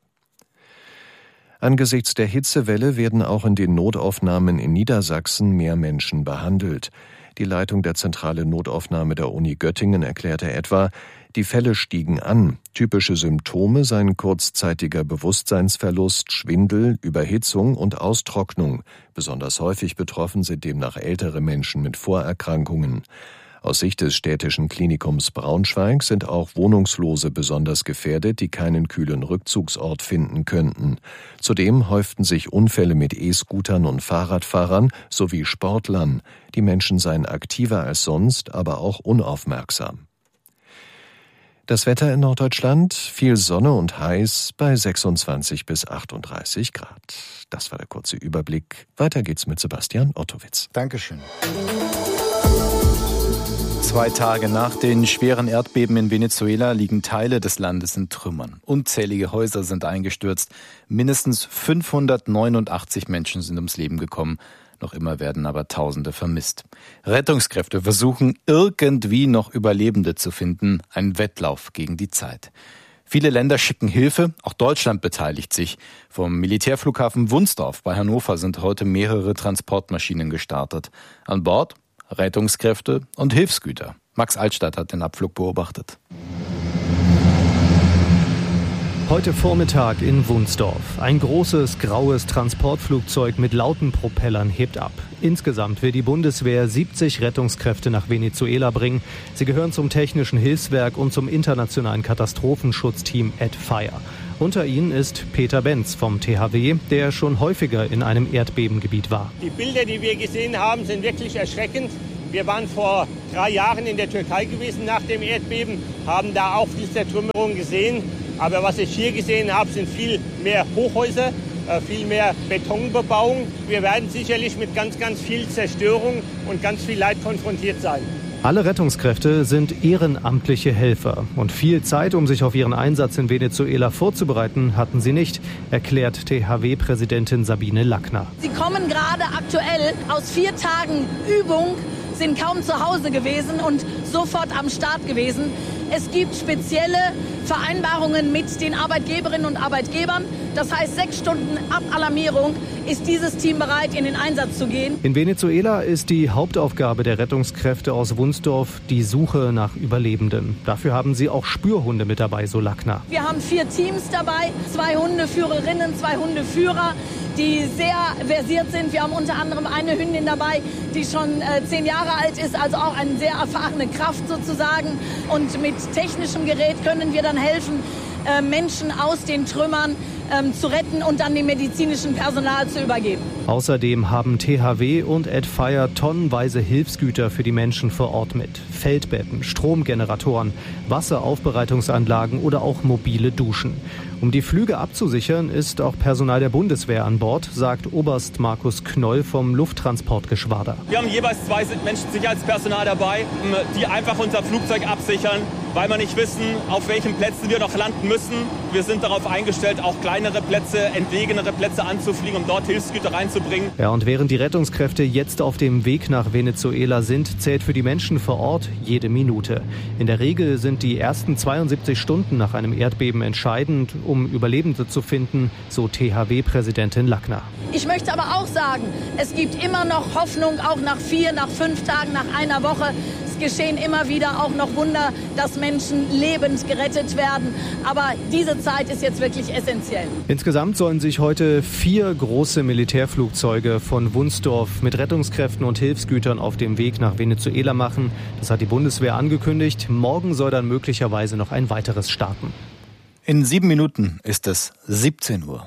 Angesichts der Hitzewelle werden auch in den Notaufnahmen in Niedersachsen mehr Menschen behandelt. Die Leitung der zentralen Notaufnahme der Uni Göttingen erklärte etwa, die Fälle stiegen an. Typische Symptome seien kurzzeitiger Bewusstseinsverlust, Schwindel, Überhitzung und Austrocknung. Besonders häufig betroffen sind demnach ältere Menschen mit Vorerkrankungen. Aus Sicht des städtischen Klinikums Braunschweig sind auch Wohnungslose besonders gefährdet, die keinen kühlen Rückzugsort finden könnten. Zudem häuften sich Unfälle mit E-Scootern und Fahrradfahrern sowie Sportlern. Die Menschen seien aktiver als sonst, aber auch unaufmerksam. Das Wetter in Norddeutschland: viel Sonne und heiß bei 26 bis 38 Grad. Das war der kurze Überblick. Weiter geht's mit Sebastian Ottowitz. Dankeschön. 2 Tage nach den schweren Erdbeben in Venezuela liegen Teile des Landes in Trümmern. Unzählige Häuser sind eingestürzt. Mindestens 589 Menschen sind ums Leben gekommen. Noch immer werden aber Tausende vermisst. Rettungskräfte versuchen irgendwie noch Überlebende zu finden. Ein Wettlauf gegen die Zeit. Viele Länder schicken Hilfe, auch Deutschland beteiligt sich. Vom Militärflughafen Wunsdorf bei Hannover sind heute mehrere Transportmaschinen gestartet. An Bord Rettungskräfte und Hilfsgüter. Max Altstadt hat den Abflug beobachtet. Heute Vormittag in Wunsdorf. Ein großes, graues Transportflugzeug mit lauten Propellern hebt ab. Insgesamt will die Bundeswehr 70 Rettungskräfte nach Venezuela bringen. Sie gehören zum Technischen Hilfswerk und zum internationalen Katastrophenschutzteam AdFire. Unter ihnen ist Peter Benz vom THW, der schon häufiger in einem Erdbebengebiet war. Die Bilder, die wir gesehen haben, sind wirklich erschreckend. Wir waren vor 3 Jahren in der Türkei gewesen nach dem Erdbeben, haben da auch diese Zertrümmerung gesehen. Aber was ich hier gesehen habe, sind viel mehr Hochhäuser, viel mehr Betonbebauung. Wir werden sicherlich mit ganz, ganz viel Zerstörung und ganz viel Leid konfrontiert sein. Alle Rettungskräfte sind ehrenamtliche Helfer. Und viel Zeit, um sich auf ihren Einsatz in Venezuela vorzubereiten, hatten sie nicht, erklärt THW-Präsidentin Sabine Lackner. Sie kommen gerade aktuell aus 4 Tagen Übung, sind kaum zu Hause gewesen und sofort am Start gewesen. Es gibt spezielle Vereinbarungen mit den Arbeitgeberinnen und Arbeitgebern. Das heißt, 6 Stunden ab Alarmierung ist dieses Team bereit, in den Einsatz zu gehen. In Venezuela ist die Hauptaufgabe der Rettungskräfte aus Wunsdorf die Suche nach Überlebenden. Dafür haben sie auch Spürhunde mit dabei, so Lackner. Wir haben 4 Teams dabei, 2 Hundeführerinnen, 2 Hundeführer, die sehr versiert sind. Wir haben unter anderem eine Hündin dabei, die schon 10 Jahre alt ist, also auch eine sehr erfahrene Kraft sozusagen. Und mit technischem Gerät können wir dann helfen, Menschen aus den Trümmern zu retten und dann dem medizinischen Personal zu übergeben. Außerdem haben THW und AdFire tonnenweise Hilfsgüter für die Menschen vor Ort mit. Feldbetten, Stromgeneratoren, Wasseraufbereitungsanlagen oder auch mobile Duschen. Um die Flüge abzusichern, ist auch Personal der Bundeswehr an Bord, sagt Oberst Markus Knoll vom Lufttransportgeschwader. Wir haben jeweils 2 Menschensicherheitspersonal dabei, die einfach unser Flugzeug absichern, weil wir nicht wissen, auf welchen Plätzen wir noch landen müssen. Wir sind darauf eingestellt, auch kleinere Plätze, entlegenere Plätze anzufliegen, um dort Hilfsgüter reinzubringen. Ja, und während die Rettungskräfte jetzt auf dem Weg nach Venezuela sind, zählt für die Menschen vor Ort jede Minute. In der Regel sind die ersten 72 Stunden nach einem Erdbeben entscheidend, um Überlebende zu finden, so THW-Präsidentin Lackner. Ich möchte aber auch sagen, es gibt immer noch Hoffnung, auch nach 4, nach 5 Tagen, nach einer Woche. Es geschehen immer wieder auch noch Wunder, dass Menschen lebend gerettet werden. Aber diese Zeit ist jetzt wirklich essentiell. Insgesamt sollen sich heute 4 große Militärflugzeuge von Wunsdorf mit Rettungskräften und Hilfsgütern auf dem Weg nach Venezuela machen. Das hat die Bundeswehr angekündigt. Morgen soll dann möglicherweise noch ein weiteres starten. In 7 Minuten ist es 17 Uhr.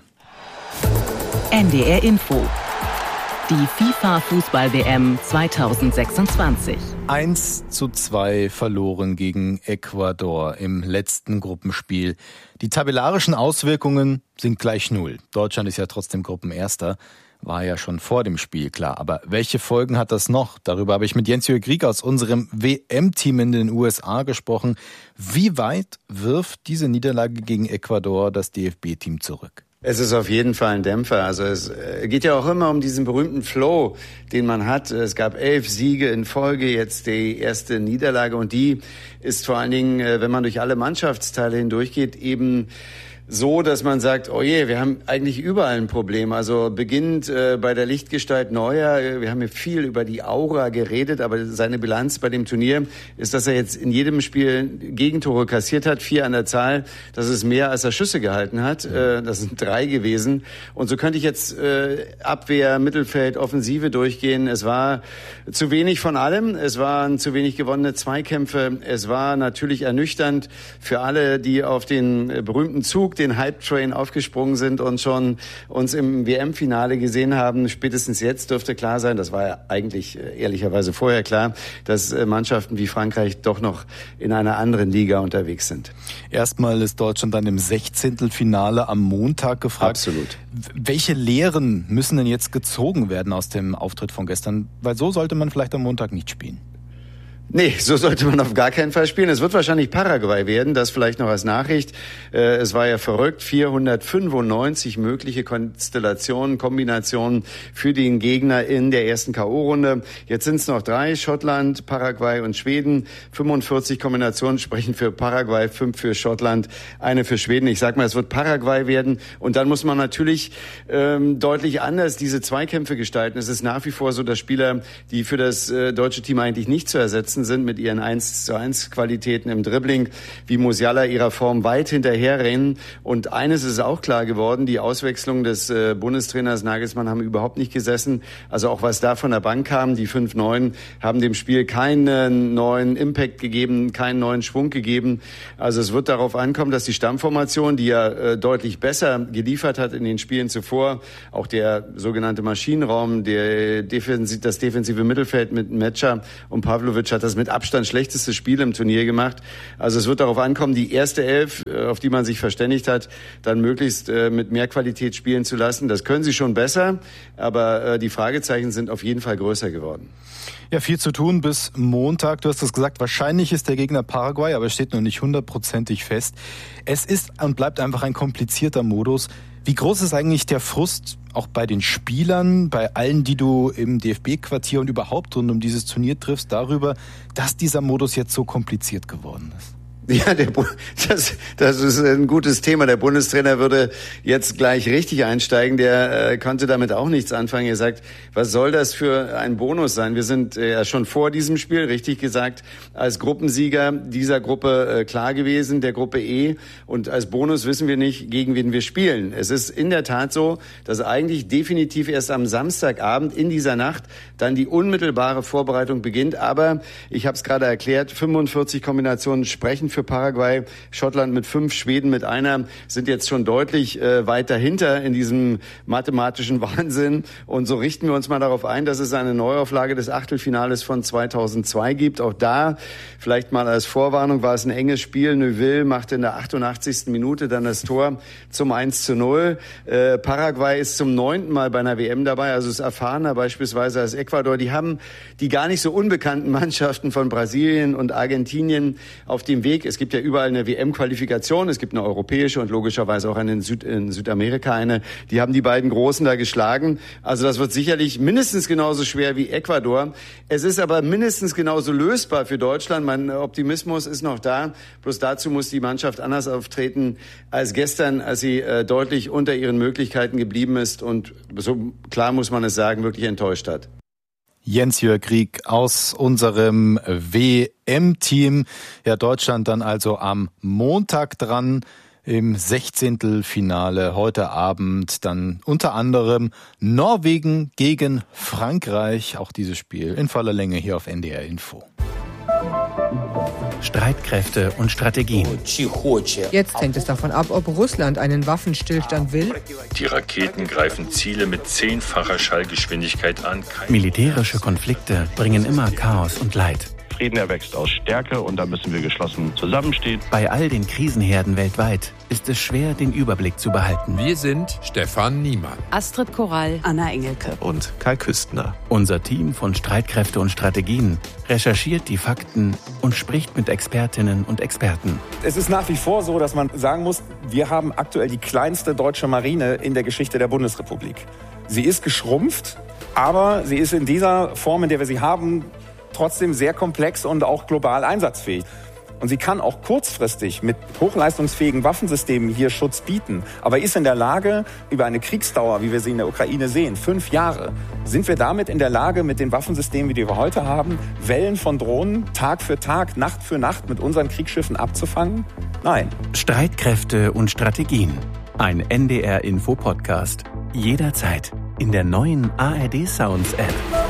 NDR Info. Die FIFA-Fußball-WM 2026. 1:2 verloren gegen Ecuador im letzten Gruppenspiel. Die tabellarischen Auswirkungen sind gleich 0. Deutschland ist ja trotzdem Gruppenerster. War ja schon vor dem Spiel klar. Aber welche Folgen hat das noch? Darüber habe ich mit Jens-Jürgen Krieg aus unserem WM-Team in den USA gesprochen. Wie weit wirft diese Niederlage gegen Ecuador das DFB-Team zurück? Es ist auf jeden Fall ein Dämpfer. Also es geht ja auch immer um diesen berühmten Flow, den man hat. Es gab 11 Siege in Folge, jetzt die erste Niederlage. Und die ist vor allen Dingen, wenn man durch alle Mannschaftsteile hindurchgeht, eben so, dass man sagt, oh je, wir haben eigentlich überall ein Problem. Also beginnend bei der Lichtgestalt Neuer. Wir haben hier viel über die Aura geredet, aber seine Bilanz bei dem Turnier ist, dass er jetzt in jedem Spiel Gegentore kassiert hat, 4 an der Zahl. Das ist mehr, als er Schüsse gehalten hat. Das sind 3 gewesen. Und so könnte ich jetzt Abwehr, Mittelfeld, Offensive durchgehen. Es war zu wenig von allem. Es waren zu wenig gewonnene Zweikämpfe. Es war natürlich ernüchternd für alle, die auf den berühmten Zug, den Hype-Train aufgesprungen sind und schon uns im WM-Finale gesehen haben. Spätestens jetzt dürfte klar sein, das war ja eigentlich ehrlicherweise vorher klar, dass Mannschaften wie Frankreich doch noch in einer anderen Liga unterwegs sind. Erstmal ist Deutschland dann im 16. Finale am Montag gefragt. Absolut. Welche Lehren müssen denn jetzt gezogen werden aus dem Auftritt von gestern? Weil so sollte man vielleicht am Montag nicht spielen. Nee, so sollte man auf gar keinen Fall spielen. Es wird wahrscheinlich Paraguay werden, das vielleicht noch als Nachricht. Es war ja verrückt, 495 mögliche Konstellationen, Kombinationen für den Gegner in der ersten K.O.-Runde. Jetzt sind es noch 3, Schottland, Paraguay und Schweden. 45 Kombinationen sprechen für Paraguay, 5 für Schottland, 1 für Schweden. Ich sag mal, es wird Paraguay werden. Und dann muss man natürlich deutlich anders diese Zweikämpfe gestalten. Es ist nach wie vor so, dass Spieler, die für das deutsche Team eigentlich nicht zu ersetzen besten sind mit ihren 1:1 Qualitäten im Dribbling, wie Musiala ihrer Form weit hinterherrennen. Und eines ist auch klar geworden, die Auswechslung des Bundestrainers Nagelsmann haben überhaupt nicht gesessen. Also auch was da von der Bank kam, die 5 Neuen haben dem Spiel keinen neuen Impact gegeben, keinen neuen Schwung gegeben. Also es wird darauf ankommen, dass die Stammformation, die ja deutlich besser geliefert hat in den Spielen zuvor, auch der sogenannte Maschinenraum, das defensive Mittelfeld mit Metscher und Pavlovic hat das mit Abstand schlechteste Spiel im Turnier gemacht. Also es wird darauf ankommen, die erste Elf, auf die man sich verständigt hat, dann möglichst mit mehr Qualität spielen zu lassen. Das können sie schon besser, aber die Fragezeichen sind auf jeden Fall größer geworden. Ja, viel zu tun bis Montag. Du hast es gesagt, wahrscheinlich ist der Gegner Paraguay, aber es steht noch nicht 100%ig fest. Es ist und bleibt einfach ein komplizierter Modus. Wie groß ist eigentlich der Frust auch bei den Spielern, bei allen, die du im DFB-Quartier und überhaupt rund um dieses Turnier triffst, darüber, dass dieser Modus jetzt so kompliziert geworden ist? Ja, das ist ein gutes Thema. Der Bundestrainer würde jetzt gleich richtig einsteigen. Der konnte damit auch nichts anfangen. Er sagt, was soll das für ein Bonus sein? Wir sind ja schon vor diesem Spiel, richtig gesagt, als Gruppensieger dieser Gruppe klar gewesen, der Gruppe E. Und als Bonus wissen wir nicht, gegen wen wir spielen. Es ist in der Tat so, dass eigentlich definitiv erst am Samstagabend in dieser Nacht dann die unmittelbare Vorbereitung beginnt. Aber ich habe es gerade erklärt, 45 Kombinationen sprechen für Paraguay, Schottland mit 5, Schweden mit 1 sind jetzt schon deutlich weit dahinter in diesem mathematischen Wahnsinn. Und so richten wir uns mal darauf ein, dass es eine Neuauflage des Achtelfinales von 2002 gibt. Auch da, vielleicht mal als Vorwarnung, war es ein enges Spiel. Neuville machte in der 88. Minute dann das Tor zum 1:0. Paraguay ist zum 9. Mal bei einer WM dabei, also ist erfahrener beispielsweise als Ecuador. Die haben die gar nicht so unbekannten Mannschaften von Brasilien und Argentinien auf dem Weg. Es gibt ja überall eine WM-Qualifikation, es gibt eine europäische und logischerweise auch eine in Südamerika eine. Die haben die beiden Großen da geschlagen. Also das wird sicherlich mindestens genauso schwer wie Ecuador. Es ist aber mindestens genauso lösbar für Deutschland. Mein Optimismus ist noch da. Bloß dazu muss die Mannschaft anders auftreten als gestern, als sie deutlich unter ihren Möglichkeiten geblieben ist und so klar muss man es sagen, wirklich enttäuscht hat. Jens-Jörg Rieck aus unserem WM-Team. Ja, Deutschland dann also am Montag dran im 16. Finale. Heute Abend dann unter anderem Norwegen gegen Frankreich. Auch dieses Spiel in voller Länge hier auf NDR Info. Streitkräfte und Strategien. Jetzt hängt es davon ab, ob Russland einen Waffenstillstand will. Die Raketen greifen Ziele mit 10-facher Schallgeschwindigkeit an. Militärische Konflikte bringen immer Chaos und Leid. Frieden erwächst aus Stärke und da müssen wir geschlossen zusammenstehen. Bei all den Krisenherden weltweit ist es schwer, den Überblick zu behalten. Wir sind Stefan Niemann, Astrid Korall, Anna Engelke und Kai Küstner. Unser Team von Streitkräfte und Strategien recherchiert die Fakten und spricht mit Expertinnen und Experten. Es ist nach wie vor so, dass man sagen muss, wir haben aktuell die kleinste deutsche Marine in der Geschichte der Bundesrepublik. Sie ist geschrumpft, aber sie ist in dieser Form, in der wir sie haben, trotzdem sehr komplex und auch global einsatzfähig. Und sie kann auch kurzfristig mit hochleistungsfähigen Waffensystemen hier Schutz bieten. Aber ist in der Lage, über eine Kriegsdauer, wie wir sie in der Ukraine sehen, 5 Jahre, sind wir damit in der Lage, mit den Waffensystemen, die wir heute haben, Wellen von Drohnen Tag für Tag, Nacht für Nacht mit unseren Kriegsschiffen abzufangen? Nein. Streitkräfte und Strategien. Ein NDR-Info-Podcast. Jederzeit in der neuen ARD Sounds App.